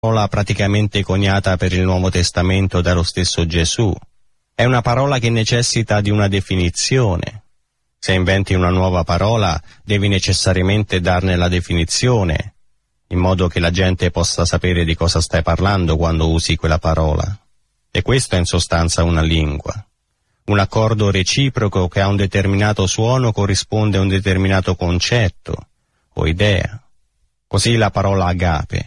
parola praticamente coniata per il Nuovo Testamento dallo stesso Gesù. È una parola che necessita di una definizione. Se inventi una nuova parola, devi necessariamente darne la definizione, in modo che la gente possa sapere di cosa stai parlando quando usi quella parola. E questo è in sostanza una lingua. Un accordo reciproco che a un determinato suono corrisponde a un determinato concetto o idea. Così la parola agape.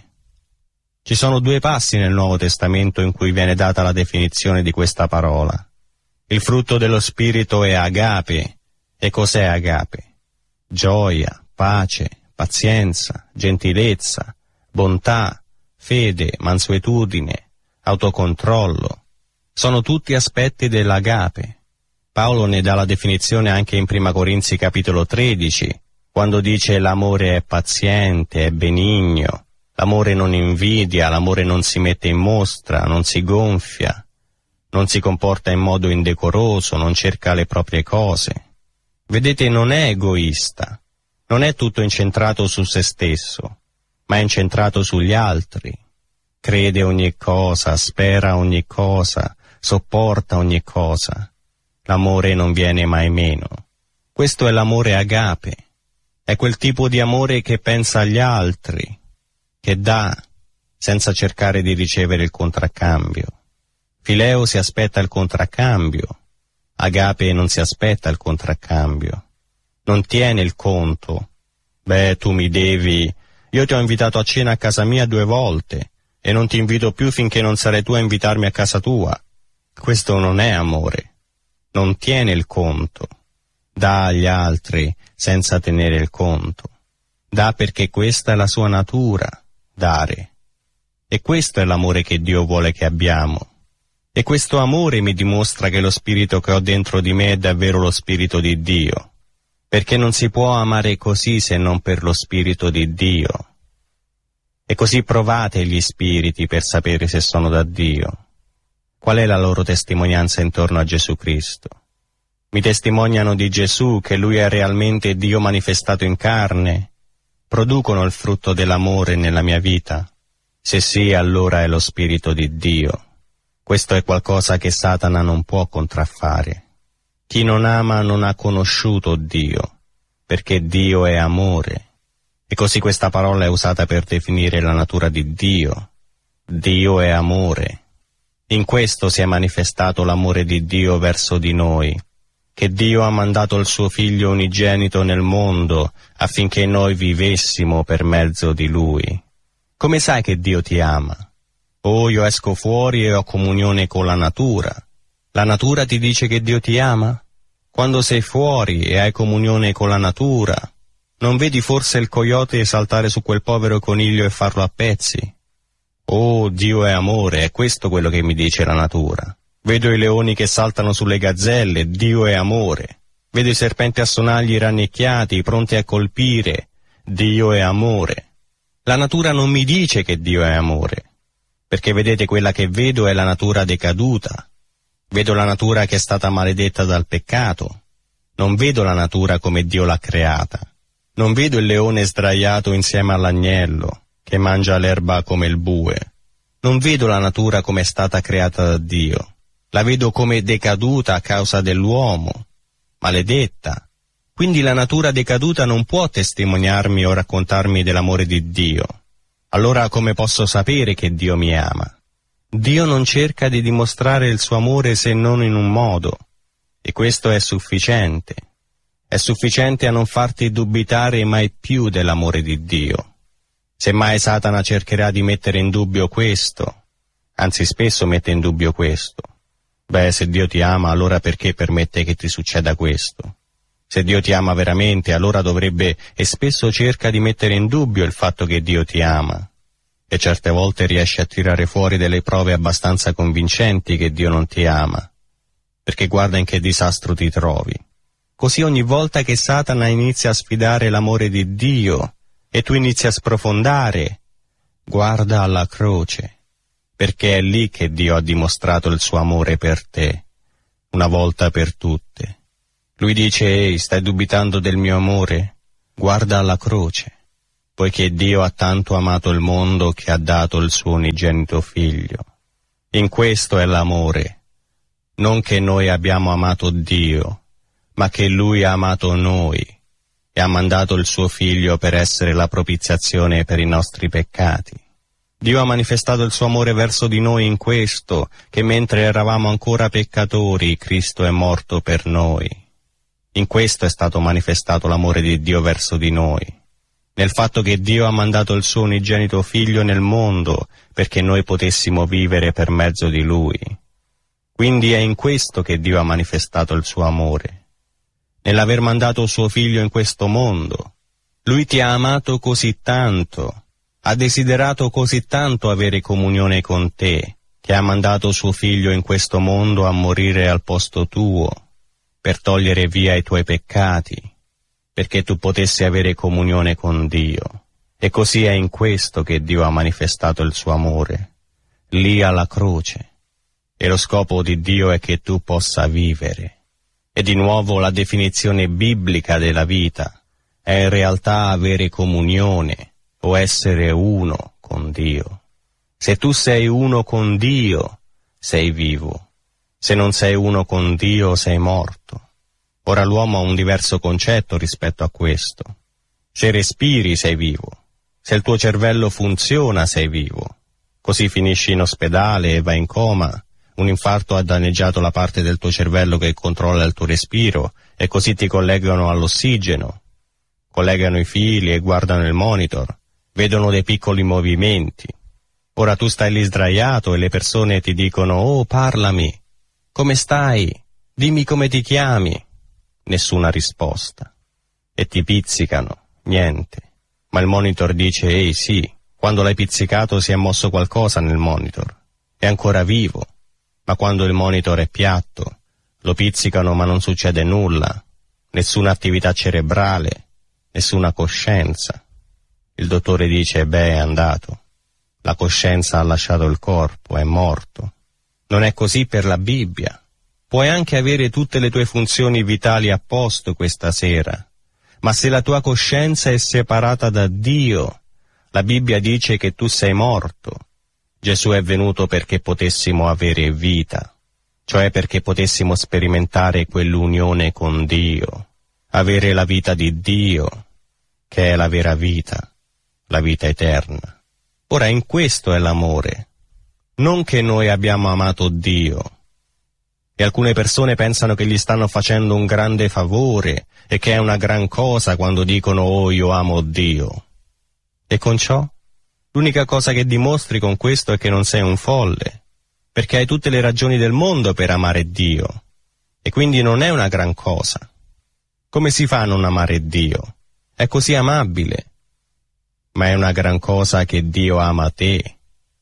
Ci sono 2 passi nel Nuovo Testamento in cui viene data la definizione di questa parola. Il frutto dello Spirito è agape. E cos'è agape? Gioia, pace, pazienza, gentilezza, bontà, fede, mansuetudine, autocontrollo. Sono tutti aspetti dell'agape. Paolo ne dà la definizione anche in Prima Corinzi capitolo 13, quando dice l'amore è paziente, è benigno, l'amore non invidia, l'amore non si mette in mostra, non si gonfia, non si comporta in modo indecoroso, non cerca le proprie cose. Vedete, non è egoista, non è tutto incentrato su se stesso, ma è incentrato sugli altri. Crede ogni cosa, spera ogni cosa, sopporta ogni cosa. L'amore non viene mai meno. Questo è l'amore agape. È quel tipo di amore che pensa agli altri, che dà, senza cercare di ricevere il contraccambio. Fileo si aspetta il contraccambio. Agape non si aspetta il contraccambio. Non tiene il conto. Beh, tu mi devi... Io ti ho invitato a cena a casa mia 2 volte e non ti invito più finché non sarai tu a invitarmi a casa tua. Questo non è amore. Non tiene il conto. Dà agli altri senza tenere il conto. Dà perché questa è la sua natura, dare. E questo è l'amore che Dio vuole che abbiamo. E questo amore mi dimostra che lo spirito che ho dentro di me è davvero lo spirito di Dio. Perché non si può amare così se non per lo spirito di Dio. E così provate gli spiriti per sapere se sono da Dio. Qual è la loro testimonianza intorno a Gesù Cristo? Mi testimoniano di Gesù che Lui è realmente Dio manifestato in carne? Producono il frutto dell'amore nella mia vita? Se sì, allora è lo spirito di Dio. Questo è qualcosa che Satana non può contraffare. Chi non ama non ha conosciuto Dio, perché Dio è amore. E così questa parola è usata per definire la natura di Dio. Dio è amore. In questo si è manifestato l'amore di Dio verso di noi, che Dio ha mandato il suo Figlio unigenito nel mondo affinché noi vivessimo per mezzo di Lui. Come sai che Dio ti ama? Oh, io esco fuori e ho comunione con la natura. La natura ti dice che Dio ti ama? Quando sei fuori e hai comunione con la natura, non vedi forse il coyote saltare su quel povero coniglio e farlo a pezzi? Oh, Dio è amore, è questo quello che mi dice la natura. Vedo i leoni che saltano sulle gazzelle, Dio è amore. Vedo i serpenti a sonagli rannicchiati, pronti a colpire, Dio è amore. La natura non mi dice che Dio è amore, perché vedete, quella che vedo è la natura decaduta. Vedo la natura che è stata maledetta dal peccato. Non vedo la natura come Dio l'ha creata. Non vedo il leone sdraiato insieme all'agnello, che mangia l'erba come il bue. Non vedo la natura come è stata creata da Dio. La vedo come decaduta a causa dell'uomo, maledetta. Quindi la natura decaduta non può testimoniarmi o raccontarmi dell'amore di Dio. Allora come posso sapere che Dio mi ama? Dio non cerca di dimostrare il suo amore se non in un modo, e questo è sufficiente. È sufficiente a non farti dubitare mai più dell'amore di Dio. Semmai Satana cercherà di mettere in dubbio questo, anzi spesso mette in dubbio questo. Beh, se Dio ti ama, allora perché permette che ti succeda questo? Se Dio ti ama veramente, allora dovrebbe e spesso cerca di mettere in dubbio il fatto che Dio ti ama. E certe volte riesce a tirare fuori delle prove abbastanza convincenti che Dio non ti ama, perché guarda in che disastro ti trovi. Così ogni volta che Satana inizia a sfidare l'amore di Dio e tu inizi a sprofondare, guarda alla croce, perché è lì che Dio ha dimostrato il suo amore per te, una volta per tutte. Lui dice: ehi, stai dubitando del mio amore? Guarda alla croce. poiché Dio ha tanto amato il mondo che ha dato il suo unigenito Figlio. In questo è l'amore, non che noi abbiamo amato Dio, ma che Lui ha amato noi e ha mandato il suo Figlio per essere la propiziazione per i nostri peccati. Dio ha manifestato il suo amore verso di noi in questo, che mentre eravamo ancora peccatori, Cristo è morto per noi. In questo è stato manifestato l'amore di Dio verso di noi, nel fatto che Dio ha mandato il suo unigenito Figlio nel mondo perché noi potessimo vivere per mezzo di Lui. Quindi è in questo che Dio ha manifestato il suo amore, nell'aver mandato suo Figlio in questo mondo. Lui ti ha amato così tanto, ha desiderato così tanto avere comunione con te, che ha mandato suo Figlio in questo mondo a morire al posto tuo, per togliere via i tuoi peccati, perché tu potessi avere comunione con Dio. E così è in questo che Dio ha manifestato il suo amore, lì alla croce. E lo scopo di Dio è che tu possa vivere. E di nuovo la definizione biblica della vita è in realtà avere comunione o essere uno con Dio. Se tu sei uno con Dio, sei vivo. Se non sei uno con Dio, sei morto. Ora l'uomo ha un diverso concetto rispetto a questo. Se respiri, sei vivo. Se il tuo cervello funziona, sei vivo. Così finisci in ospedale e vai in coma. Un infarto ha danneggiato la parte del tuo cervello che controlla il tuo respiro e così ti collegano all'ossigeno. Collegano i fili e guardano il monitor. Vedono dei piccoli movimenti. Ora tu stai lì sdraiato e le persone ti dicono: «Oh, parlami! Come stai? Dimmi come ti chiami!» Nessuna risposta. E ti pizzicano. Niente. Ma il monitor dice: «Ehi, sì, quando l'hai pizzicato si è mosso qualcosa nel monitor. È ancora vivo». Ma quando il monitor è piatto, lo pizzicano ma non succede nulla. Nessuna attività cerebrale, nessuna coscienza. Il dottore dice: «Beh, è andato. La coscienza ha lasciato il corpo, è morto». Non è così per la Bibbia. Puoi anche avere tutte le tue funzioni vitali a posto questa sera, ma se la tua coscienza è separata da Dio, la Bibbia dice che tu sei morto. Gesù è venuto perché potessimo avere vita, cioè perché potessimo sperimentare quell'unione con Dio, avere la vita di Dio, che è la vera vita, la vita eterna. Ora in questo è l'amore, non che noi abbiamo amato Dio. E alcune persone pensano che gli stanno facendo un grande favore e che è una gran cosa quando dicono: «Oh, io amo Dio». E con ciò? L'unica cosa che dimostri con questo è che non sei un folle, perché hai tutte le ragioni del mondo per amare Dio, e quindi non è una gran cosa. Come si fa a non amare Dio? È così amabile. Ma è una gran cosa che Dio ama te,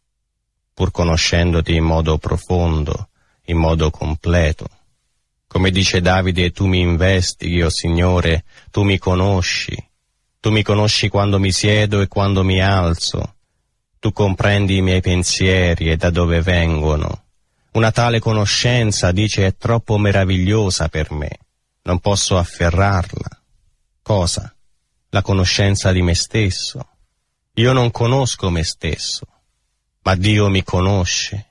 pur conoscendoti in modo profondo, in modo completo. Come dice Davide: «Tu mi investighi, o Signore, tu mi conosci quando mi siedo e quando mi alzo. Tu comprendi i miei pensieri e da dove vengono. Una tale conoscenza, dice, è troppo meravigliosa per me. Non posso afferrarla». Cosa? La conoscenza di me stesso. Io non conosco me stesso, ma Dio mi conosce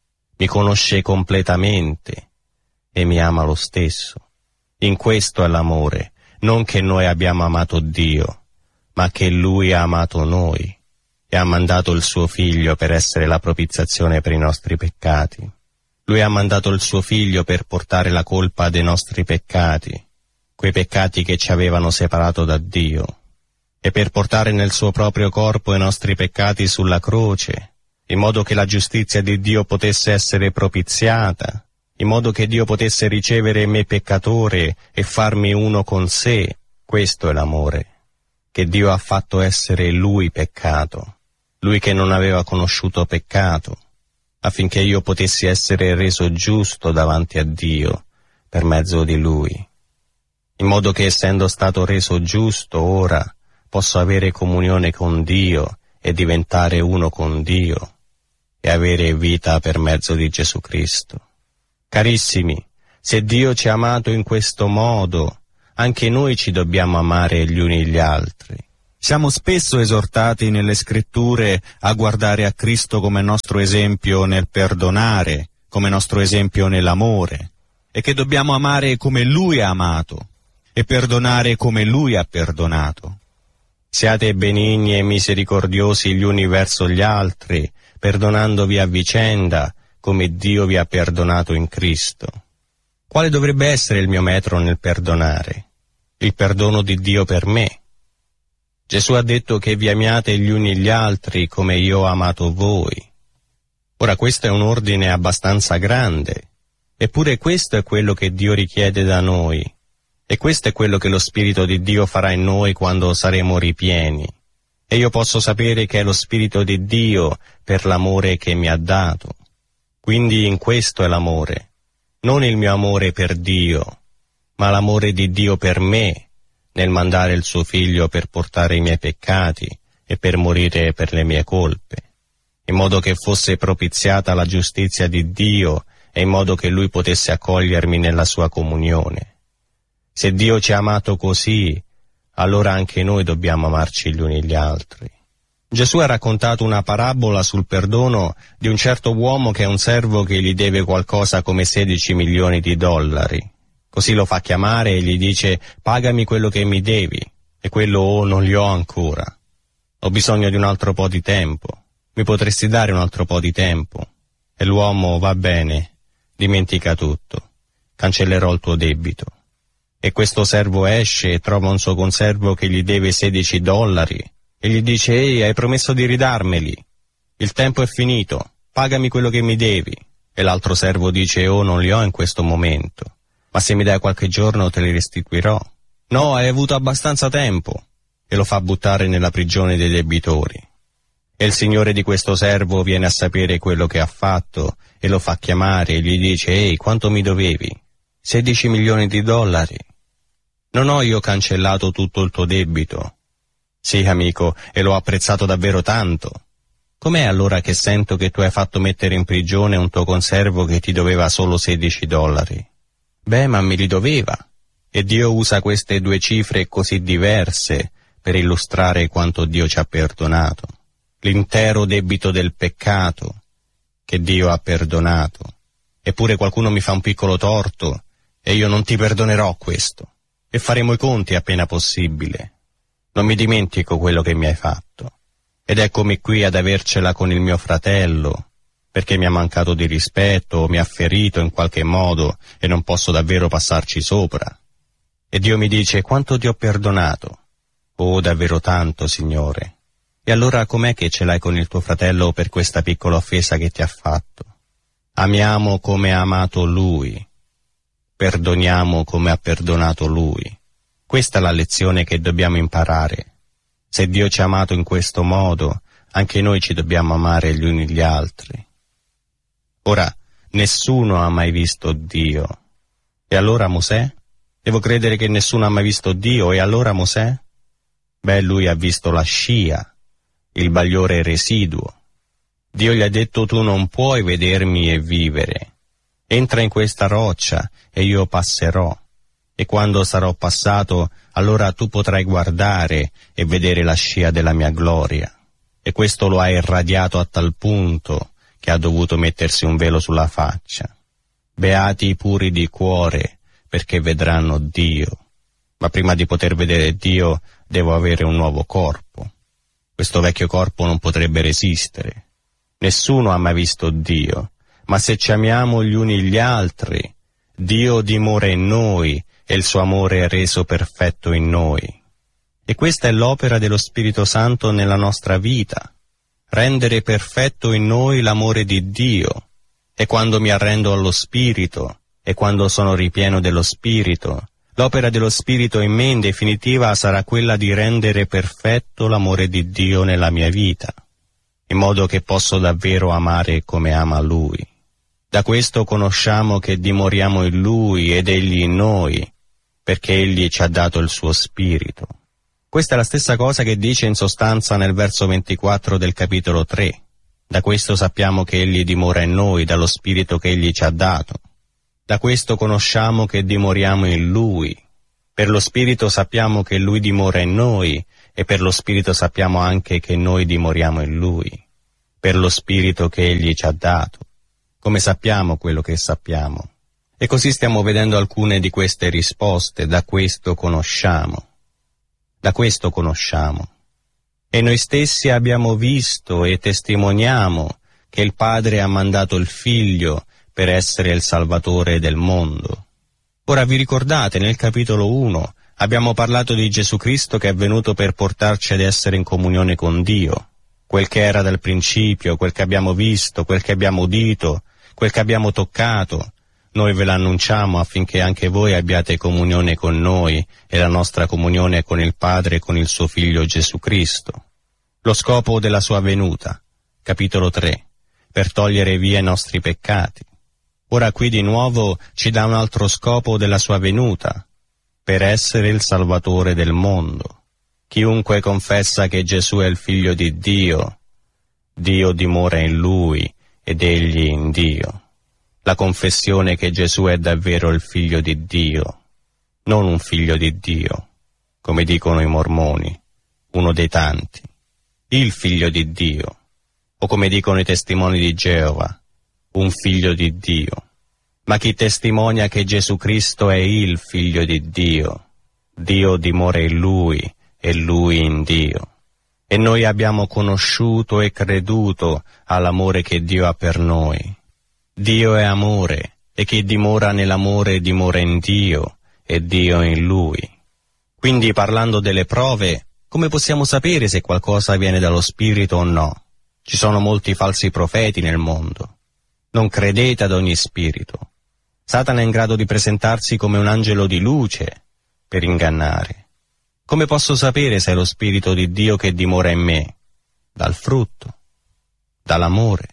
completamente e mi ama lo stesso. In questo è l'amore, non che noi abbiamo amato Dio, ma che Lui ha amato noi e ha mandato il suo Figlio per essere la propiziazione per i nostri peccati. Lui ha mandato il suo Figlio per portare la colpa dei nostri peccati, quei peccati che ci avevano separato da Dio, e per portare nel suo proprio corpo i nostri peccati sulla croce, in modo che la giustizia di Dio potesse essere propiziata, in modo che Dio potesse ricevere me peccatore e farmi uno con sé. Questo è l'amore, che Dio ha fatto essere Lui peccato, Lui che non aveva conosciuto peccato, affinché io potessi essere reso giusto davanti a Dio per mezzo di Lui, in modo che, essendo stato reso giusto, ora posso avere comunione con Dio e diventare uno con Dio e avere vita per mezzo di Gesù Cristo. Carissimi, se Dio ci ha amato in questo modo, anche noi ci dobbiamo amare gli uni gli altri. Siamo spesso esortati nelle Scritture a guardare a Cristo come nostro esempio nel perdonare, come nostro esempio nell'amore, e che dobbiamo amare come Lui ha amato e perdonare come Lui ha perdonato. Siate benigni e misericordiosi gli uni verso gli altri, perdonandovi a vicenda, come Dio vi ha perdonato in Cristo. Quale dovrebbe essere il mio metro nel perdonare? Il perdono di Dio per me. Gesù ha detto che vi amiate gli uni gli altri come io ho amato voi. Ora questo è un ordine abbastanza grande, eppure questo è quello che Dio richiede da noi, e questo è quello che lo Spirito di Dio farà in noi quando saremo ripieni. E io posso sapere che è lo Spirito di Dio per l'amore che mi ha dato. Quindi in questo è l'amore, non il mio amore per Dio, ma l'amore di Dio per me, nel mandare il suo Figlio per portare i miei peccati e per morire per le mie colpe, in modo che fosse propiziata la giustizia di Dio e in modo che Lui potesse accogliermi nella sua comunione. Se Dio ci ha amato così, allora anche noi dobbiamo amarci gli uni gli altri. Gesù ha raccontato una parabola sul perdono di un certo uomo che è un servo che gli deve qualcosa come 16 milioni di dollari. Così lo fa chiamare e gli dice: pagami quello che mi devi, e quello non li ho ancora. Ho bisogno di un altro po' di tempo, mi potresti dare un altro po' di tempo? E l'uomo: va bene, dimentica tutto, cancellerò il tuo debito. E questo servo esce e trova un suo conservo che gli deve 16 dollari e gli dice: ehi, hai promesso di ridarmeli, il tempo è finito, pagami quello che mi devi. E l'altro servo dice: oh, non li ho in questo momento, ma se mi dai qualche giorno te li restituirò. No, hai avuto abbastanza tempo, e lo fa buttare nella prigione dei debitori. E il signore di questo servo viene a sapere quello che ha fatto e lo fa chiamare e gli dice: ehi, quanto mi dovevi? 16 milioni di dollari. Non ho io cancellato tutto il tuo debito? Sì, amico, e l'ho apprezzato davvero tanto. Com'è allora che sento che tu hai fatto mettere in prigione un tuo conservo che ti doveva solo 16 dollari? Beh, ma me li doveva. E Dio usa queste due cifre così diverse per illustrare quanto Dio ci ha perdonato. L'intero debito del peccato che Dio ha perdonato. Eppure qualcuno mi fa un piccolo torto e io non ti perdonerò questo. E faremo i conti appena possibile. Non mi dimentico quello che mi hai fatto. Ed eccomi qui ad avercela con il mio fratello, perché mi ha mancato di rispetto o mi ha ferito in qualche modo e non posso davvero passarci sopra. E Dio mi dice: quanto ti ho perdonato? Oh, davvero tanto, Signore. E allora com'è che ce l'hai con il tuo fratello per questa piccola offesa che ti ha fatto? Amiamo come ha amato Lui. Perdoniamo come ha perdonato Lui. Questa è la lezione che dobbiamo imparare. Se Dio ci ha amato in questo modo, anche noi ci dobbiamo amare gli uni gli altri. Ora, nessuno ha mai visto Dio. E allora Mosè? Devo credere che nessuno ha mai visto Dio, e allora Mosè? Beh, lui ha visto la scia, il bagliore residuo. Dio gli ha detto: tu non puoi vedermi e vivere. Entra in questa roccia e io passerò. E quando sarò passato, allora tu potrai guardare e vedere la scia della mia gloria. E questo lo ha irradiato a tal punto che ha dovuto mettersi un velo sulla faccia. Beati i puri di cuore, perché vedranno Dio. Ma prima di poter vedere Dio, devo avere un nuovo corpo. Questo vecchio corpo non potrebbe resistere. Nessuno ha mai visto Dio, ma se ci amiamo gli uni gli altri, Dio dimora in noi e il suo amore è reso perfetto in noi. E questa è l'opera dello Spirito Santo nella nostra vita, rendere perfetto in noi l'amore di Dio. E quando mi arrendo allo Spirito, e quando sono ripieno dello Spirito, l'opera dello Spirito in me in definitiva sarà quella di rendere perfetto l'amore di Dio nella mia vita, in modo che posso davvero amare come ama Lui. Da questo conosciamo che dimoriamo in Lui ed Egli in noi, perché Egli ci ha dato il suo Spirito. Questa è la stessa cosa che dice in sostanza nel verso 24 del capitolo 3. Da questo sappiamo che Egli dimora in noi, dallo Spirito che Egli ci ha dato. Da questo conosciamo che dimoriamo in Lui. Per lo Spirito sappiamo che Lui dimora in noi e per lo Spirito sappiamo anche che noi dimoriamo in Lui, per lo Spirito che Egli ci ha dato. Come sappiamo quello che sappiamo? E così stiamo vedendo alcune di queste risposte. Da questo conosciamo. Da questo conosciamo. E noi stessi abbiamo visto e testimoniamo che il Padre ha mandato il Figlio per essere il Salvatore del mondo. Ora vi ricordate, nel capitolo 1 abbiamo parlato di Gesù Cristo che è venuto per portarci ad essere in comunione con Dio. Quel che era dal principio, quel che abbiamo visto, quel che abbiamo udito, quel che abbiamo toccato, noi ve l'annunciamo affinché anche voi abbiate comunione con noi e la nostra comunione con il Padre e con il suo Figlio Gesù Cristo. Lo scopo della sua venuta, capitolo 3, per togliere via i nostri peccati. Ora qui di nuovo ci dà un altro scopo della sua venuta, per essere il Salvatore del mondo. Chiunque confessa che Gesù è il Figlio di Dio, Dio dimora in Lui ed Egli in Dio. La confessione che Gesù è davvero il Figlio di Dio, non un figlio di Dio, come dicono i mormoni, uno dei tanti, il Figlio di Dio, o come dicono i testimoni di Geova, un figlio di Dio. Ma chi testimonia che Gesù Cristo è il Figlio di Dio, Dio dimora in Lui e Lui in Dio. E noi abbiamo conosciuto e creduto all'amore che Dio ha per noi. Dio è amore, e chi dimora nell'amore dimora in Dio, e Dio in Lui. Quindi, parlando delle prove, come possiamo sapere se qualcosa viene dallo Spirito o no? Ci sono molti falsi profeti nel mondo. Non credete ad ogni spirito. Satana è in grado di presentarsi come un angelo di luce per ingannare. Come posso sapere se è lo Spirito di Dio che dimora in me? Dal frutto, dall'amore.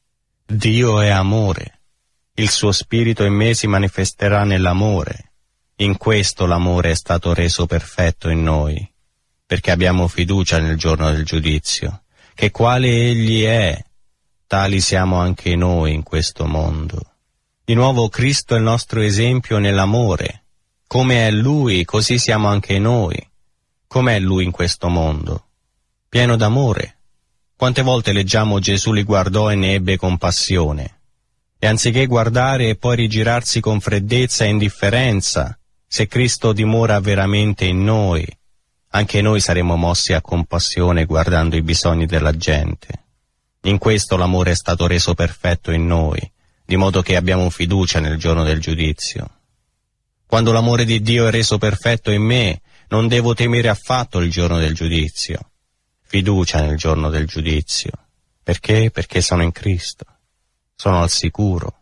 Dio è amore. Il suo Spirito in me si manifesterà nell'amore. In questo l'amore è stato reso perfetto in noi, perché abbiamo fiducia nel giorno del giudizio, che quale Egli è, tali siamo anche noi in questo mondo. Di nuovo Cristo è il nostro esempio nell'amore. Come è Lui, così siamo anche noi. Com'è Lui in questo mondo? Pieno d'amore. Quante volte leggiamo Gesù li guardò e ne ebbe compassione. E anziché guardare e poi rigirarsi con freddezza e indifferenza, se Cristo dimora veramente in noi, anche noi saremo mossi a compassione guardando i bisogni della gente. In questo l'amore è stato reso perfetto in noi, di modo che abbiamo fiducia nel giorno del giudizio. Quando l'amore di Dio è reso perfetto in me, non devo temere affatto il giorno del giudizio. Fiducia nel giorno del giudizio. Perché? Perché sono in Cristo. Sono al sicuro.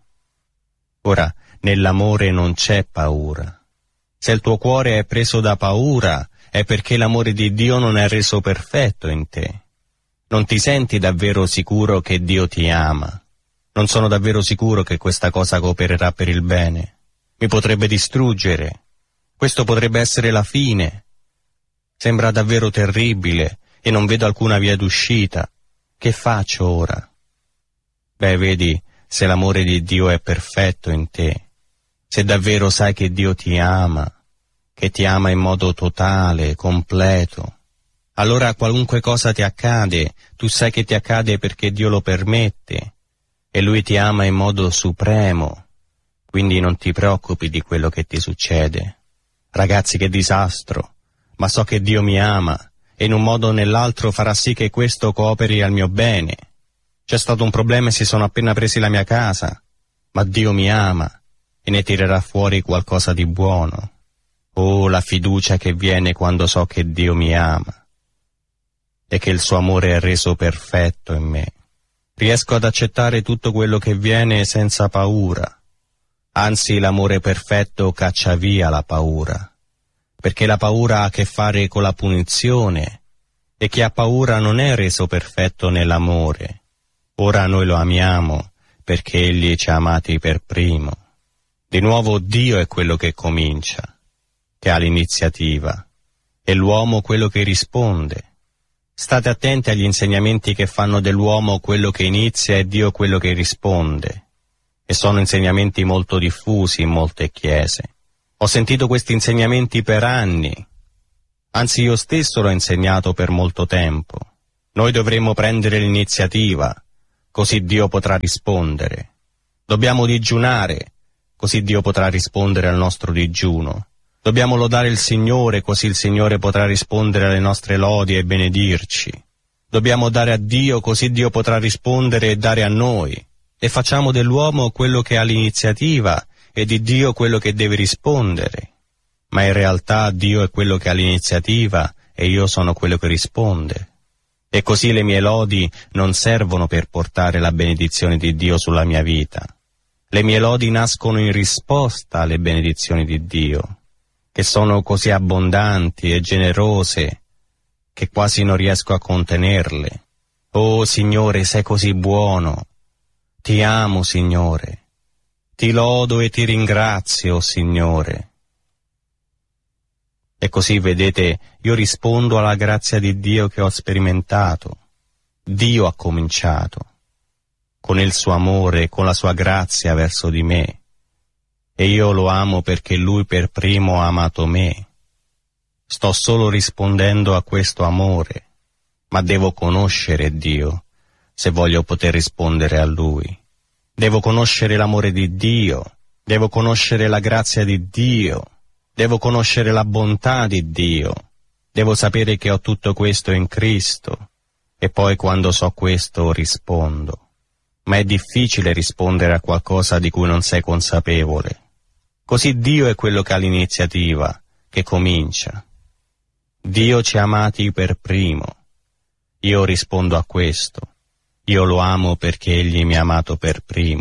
Ora, nell'amore non c'è paura. Se il tuo cuore è preso da paura, è perché l'amore di Dio non è reso perfetto in te. Non ti senti davvero sicuro che Dio ti ama. Non sono davvero sicuro che questa cosa coopererà per il bene. Mi potrebbe distruggere. Questo potrebbe essere la fine. Sembra davvero terribile e non vedo alcuna via d'uscita. Che faccio ora? Beh, vedi, se l'amore di Dio è perfetto in te, se davvero sai che Dio ti ama, che ti ama in modo totale, completo, allora qualunque cosa ti accade, tu sai che ti accade perché Dio lo permette, e Lui ti ama in modo supremo, quindi non ti preoccupi di quello che ti succede. Ragazzi, che disastro, ma so che Dio mi ama, e in un modo o nell'altro farà sì che questo cooperi al mio bene. C'è stato un problema e si sono appena presi la mia casa, ma Dio mi ama, e ne tirerà fuori qualcosa di buono. Oh, la fiducia che viene quando so che Dio mi ama, e che il suo amore è reso perfetto in me. Riesco ad accettare tutto quello che viene senza paura. Anzi, l'amore perfetto caccia via la paura, perché la paura ha a che fare con la punizione, e chi ha paura non è reso perfetto nell'amore. Ora noi lo amiamo, perché Egli ci ha amati per primo. Di nuovo Dio è quello che comincia, che ha l'iniziativa, e l'uomo quello che risponde. State attenti agli insegnamenti che fanno dell'uomo quello che inizia e Dio quello che risponde, e sono insegnamenti molto diffusi in molte chiese. Ho sentito questi insegnamenti per anni. Anzi, io stesso l'ho insegnato per molto tempo. Noi dovremmo prendere l'iniziativa, così Dio potrà rispondere. Dobbiamo digiunare, così Dio potrà rispondere al nostro digiuno. Dobbiamo lodare il Signore, così il Signore potrà rispondere alle nostre lodi e benedirci. Dobbiamo dare a Dio, così Dio potrà rispondere e dare a noi. E facciamo dell'uomo quello che ha l'iniziativa e di Dio quello che deve rispondere. Ma in realtà Dio è quello che ha l'iniziativa e io sono quello che risponde. E così le mie lodi non servono per portare la benedizione di Dio sulla mia vita. Le mie lodi nascono in risposta alle benedizioni di Dio, che sono così abbondanti e generose che quasi non riesco a contenerle. Oh Signore, sei così buono. Ti amo, Signore. Ti lodo e ti ringrazio, Signore. E così, vedete, io rispondo alla grazia di Dio che ho sperimentato. Dio ha cominciato, con il suo amore, con la sua grazia verso di me. E io lo amo perché Lui per primo ha amato me. Sto solo rispondendo a questo amore, ma devo conoscere Dio, se voglio poter rispondere a Lui. Devo conoscere l'amore di Dio, devo conoscere la grazia di Dio, devo conoscere la bontà di Dio, devo sapere che ho tutto questo in Cristo, e poi quando so questo rispondo. Ma è difficile rispondere a qualcosa di cui non sei consapevole. Così Dio è quello che ha l'iniziativa, che comincia. Dio ci ha amati per primo. Io rispondo a questo. Io lo amo perché Egli mi ha amato per primo.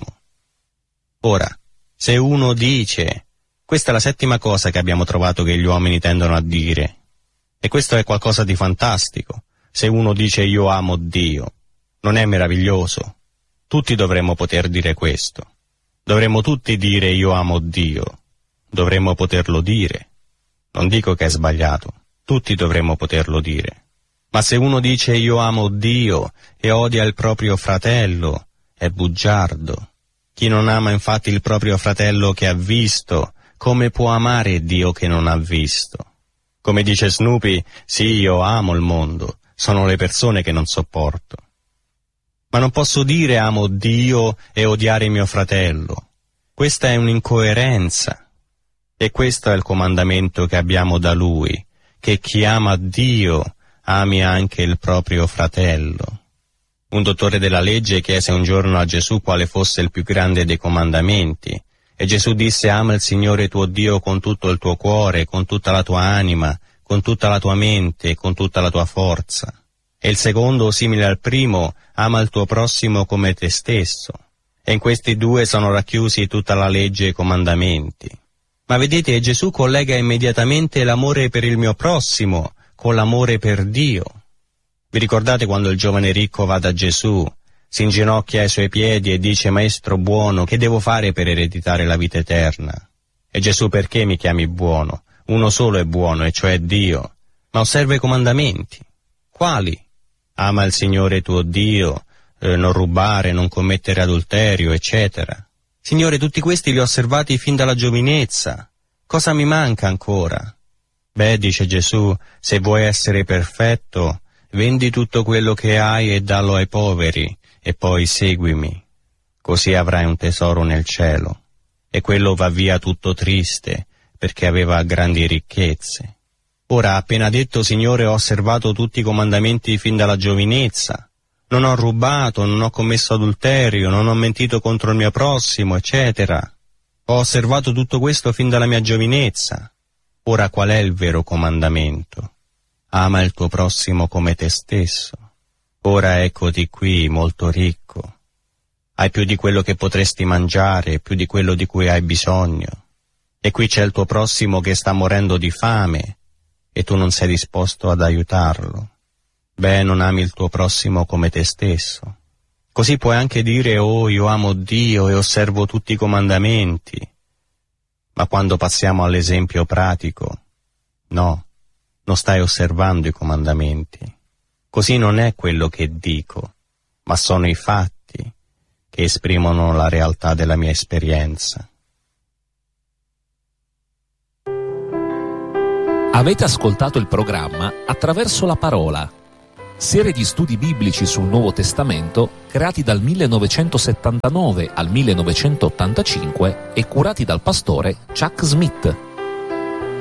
Ora, se uno dice... Questa è la settima cosa che abbiamo trovato che gli uomini tendono a dire. E questo è qualcosa di fantastico. Se uno dice io amo Dio, non è meraviglioso? Tutti dovremmo poter dire questo. Dovremmo tutti dire io amo Dio. Dovremmo poterlo dire. Non dico che è sbagliato. Tutti dovremmo poterlo dire. Ma se uno dice io amo Dio e odia il proprio fratello, è bugiardo. Chi non ama infatti il proprio fratello che ha visto, come può amare Dio che non ha visto? Come dice Snoopy, sì, io amo il mondo, sono le persone che non sopporto. Ma non posso dire amo Dio e odiare mio fratello. Questa è un'incoerenza. E questo è il comandamento che abbiamo da Lui, che chi ama Dio ami anche il proprio fratello. Un dottore della legge chiese un giorno a Gesù quale fosse il più grande dei comandamenti. E Gesù disse, ama il Signore tuo Dio con tutto il tuo cuore, con tutta la tua anima, con tutta la tua mente e con tutta la tua forza. E il secondo, simile al primo, ama il tuo prossimo come te stesso. E in questi due sono racchiusi tutta la legge e i comandamenti. Ma vedete, Gesù collega immediatamente l'amore per il mio prossimo con l'amore per Dio. Vi ricordate quando il giovane ricco va da Gesù? Si inginocchia ai suoi piedi e dice, Maestro buono, che devo fare per ereditare la vita eterna? E Gesù, perché mi chiami buono? Uno solo è buono, e cioè Dio. Ma osserva i comandamenti. Quali? Ama il Signore tuo Dio, non rubare, non commettere adulterio, eccetera. Signore, tutti questi li ho osservati fin dalla giovinezza. Cosa mi manca ancora? Beh, dice Gesù, se vuoi essere perfetto, vendi tutto quello che hai e dallo ai poveri, e poi seguimi, così avrai un tesoro nel cielo. E quello va via tutto triste, perché aveva grandi ricchezze. Ora, appena detto, Signore, ho osservato tutti i comandamenti fin dalla giovinezza. Non ho rubato, non ho commesso adulterio, non ho mentito contro il mio prossimo, eccetera. Ho osservato tutto questo fin dalla mia giovinezza. Ora, qual è il vero comandamento? Ama il tuo prossimo come te stesso. Ora eccoti qui, molto ricco. Hai più di quello che potresti mangiare, più di quello di cui hai bisogno. E qui c'è il tuo prossimo che sta morendo di fame, e tu non sei disposto ad aiutarlo. Beh, non ami il tuo prossimo come te stesso. Così puoi anche dire, oh, io amo Dio e osservo tutti i comandamenti. Ma quando passiamo all'esempio pratico, no, non stai osservando i comandamenti. Così non è quello che dico, ma sono i fatti che esprimono la realtà della mia esperienza. Avete ascoltato il programma Attraverso la Parola, serie di studi biblici sul Nuovo Testamento creati dal 1979 al 1985 e curati dal pastore Chuck Smith.